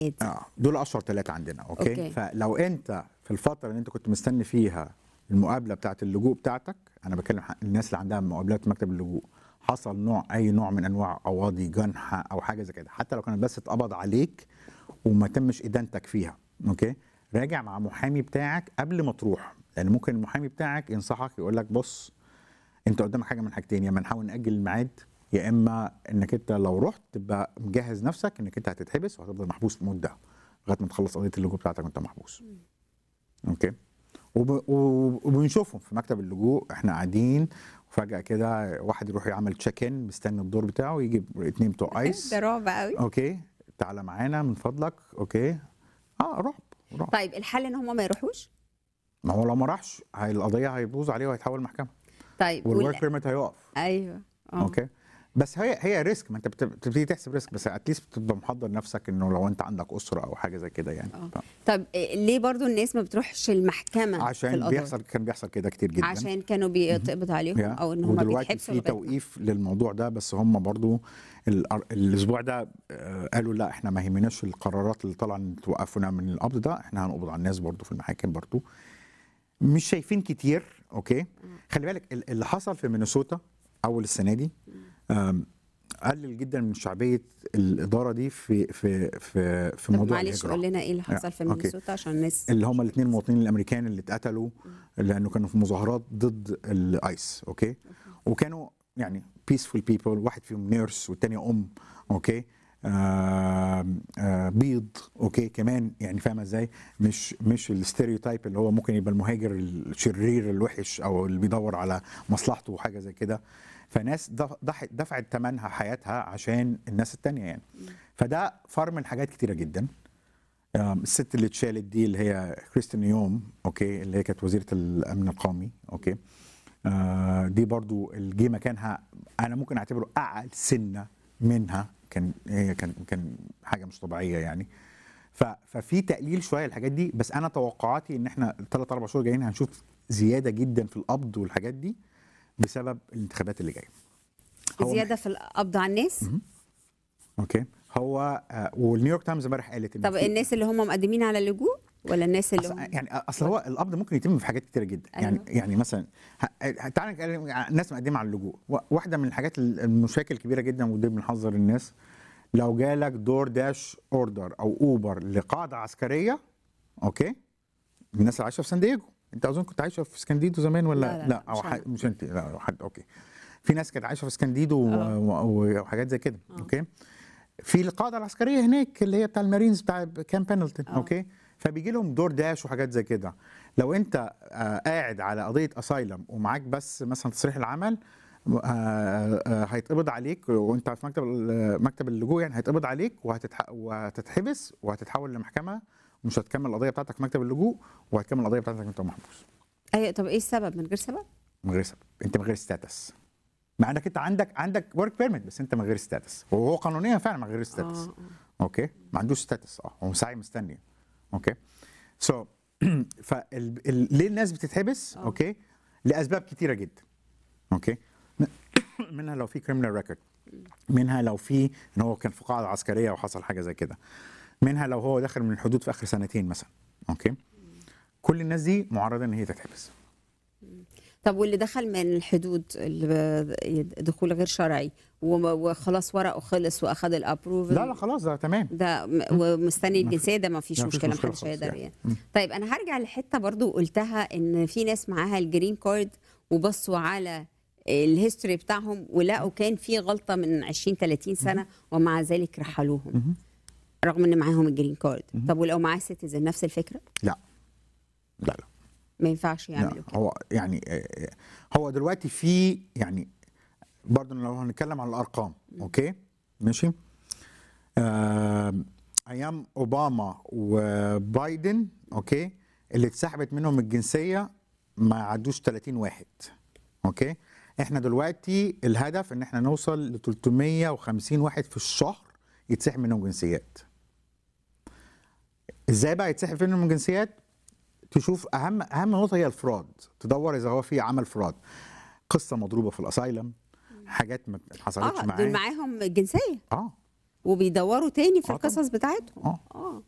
دول اشهر 3 عندنا. أوكي. فلو انت في الفتره اللي انت كنت مستني فيها المقابله بتاعه اللجوء بتاعتك، انا بتكلم الناس اللي عندها مقابلات مكتب اللجوء، حصل اي نوع من انواع قواضي جنحه او حاجه زي كده، حتى لو كانت بس اتقبض عليك وما تمش ادانتك فيها، اوكي، راجع مع محامي بتاعك قبل ما تروح، لان ممكن المحامي بتاعك ينصحك يقول لك بص انت قدامك حاجه من حاجتين، يا اما نحاول ناجل الميعاد، يا اما انك انت لو رحت تبقى مجهز نفسك انك انت هتتحبس وهتفضل محبوس مده لغايه ما تخلص قضيه اللجوء بتاعتك وانت محبوس. اوكي. وبنشوفهم في مكتب اللجوء، احنا قاعدين وفجاه كده واحد يروح يعمل تشيك ان مستني الدور بتاعه، يجي 2 بتوع ايس. ده رعب قوي. اوكي تعالى معانا من فضلك. اوكي. رعب. طيب الحل ان هم ما يروحوش؟ ما هو لو ما راحش القضيه هيبوظ عليه وهيتحول محكمه. طيب والورك بيرميت هيقف. ايوه. اوكي. بس هي ريسك، ما انت بتبتدي تحسب ريسك، بس اتليست بتبقى محضر نفسك انه لو انت عندك اسره او حاجه زي كده يعني. طب ليه برضو الناس ما بتروحش المحكمه؟ عشان كان بيحصل كده كتير جدا، عشان كانوا بيتقبض عليهم او ان هم ودلوقتي بيتحبسوا في توقيف للموضوع ده، بس هم برضو الاسبوع ده قالوا لا احنا ما يهمناش القرارات اللي طالعه توقفنا من القبض ده، احنا هنقبض على الناس برضو في المحاكم برضو. مش شايفين كتير. اوكي. خلي بالك اللي حصل في مينيسوتا اول السنه دي قلل جدا من شعبيه الاداره دي في موضوع الهجره. معلش قول لنا ايه اللي حصل في مينيسوتا عشان الناس اللي هم الاثنين المواطنين الامريكان اللي اتقتلوا لانه كانوا في مظاهرات ضد الايس. اوكي. وكانوا يعني بيسفول بيبل، واحد فيهم نيرس والثانيه اوكي. بيض. اوكي كمان، يعني فاهمه ازاي؟ مش الستيريوتايب اللي هو ممكن يبقى المهاجر الشرير الوحش او اللي بيدور على مصلحته وحاجه زي كده. فناس دفعت ثمنها حياتها عشان الناس التانية يعني. فده فار من حاجات كتيره جدا. الست اللي اتشالت دي اللي هي كريستين يوم، اوكي، اللي هي كانت وزيره الامن القومي. اوكي. دي برضو الجي مكانها انا ممكن اعتبره اعلى سنه منها، كان حاجه مش طبيعيه يعني. ففي تقليل شويه الحاجات دي، بس انا توقعاتي ان احنا 3-4 شهور جايين هنشوف زياده جدا في القبض والحاجات دي بسبب الانتخابات اللي جايه. زياده في القبض على الناس. اوكي. هو والنيويورك تايمز امبارح قالت طب الناس اللي هم مقدمين على اللجوء ولا الناس اللي اصل هو القبض ممكن يتم في حاجات كتيره جدا. أيوة. يعني مثلا تعالى نتكلم الناس مقدمه على اللجوء. واحده من الحاجات المشاكل الكبيره جدا ودي بنحذر الناس، لو جالك دور داش اوردر او اوبر لقاعده عسكريه، اوكي، الناس اللي عايشه في سان دييجو، انت اظن كنت عايشه في سكانديدو زمان ولا لا او مش انت، لا حد. اوكي. في ناس كانت عايشه في سكانديدو وحاجات زي كده. اوكي. في القاعده العسكريه هناك اللي هي بتاع المارينز بتاع كامب بنلتون. اوكي. فبيجي لهم دور داش وحاجات زي كده. لو انت قاعد على قضيه اسايلم ومعاك بس مثلا تصريح العمل، هيتقبض عليك وانت في مكتب اللجوء، يعني هيتقبض عليك وهتتحبس وهتتحول لمحكمه، ومش هتكمل القضيه بتاعتك في مكتب اللجوء، وهتكمل القضيه بتاعتك وانت محبوس. ايوه. طب ايه السبب؟ من غير سبب؟ من غير سبب. انت من غير ستاتس، مع انك انت عندك ورك بيرميت، بس انت من غير ستاتس، وهو قانونيا فعلا من غير ستاتس. اوكي. ما عندوش ستاتس. هو ساعي مستني. اوكي. ليه الناس بتتحبس؟ اوكي. لاسباب كتيره جدا. اوكي. منها لو في كريمنال ريكورد، منها لو في ان هو كان في قاعده عسكريه وحصل حاجه زي كده، منها لو هو داخل من الحدود في اخر 2 مثلا. اوكي. كل الناس دي معرضه ان هي تتحبس. طب واللي دخل من الحدود دخول غير شرعي وخلاص ورقه خلص واخد الابروفل؟ لا خلاص ده تمام، ده ومستني الجنسيه، ده ما فيش مشكله، ما حدش هيقدر يعني. طيب انا هرجع لحته برضو قلتها ان في ناس معاها الجرين كارد وبصوا على الهيستوري بتاعهم ولقوا كان في غلطه من 20-30 سنه ومع ذلك رحلوهم رغم ان معاهم الجرين كارد. طب ولو معاه سيتيزن نفس الفكره؟ لا ما ينفعش يعملوا كده. هو يعني هو دلوقتي في يعني برضه لو هنتكلم على الارقام. اوكي ماشي. ايام اوباما وبايدن، اوكي، اللي اتسحبت منهم الجنسيه ما عدوش 30 واحد. اوكي. احنا دلوقتي الهدف ان احنا نوصل ل 350 واحد في الشهر يتسحب منهم جنسيات. ازاي بقى يتسحب منهم جنسيات؟ تشوف اهم نقطه هي الفراد، تدور اذا هو في عمل فراد، قصه مضروبه في الاسايلم، حاجات ما حصلتش معاه. دول معاهم جنسيه. وبيدوروا تاني في طبعاً. القصص بتاعتهم. اه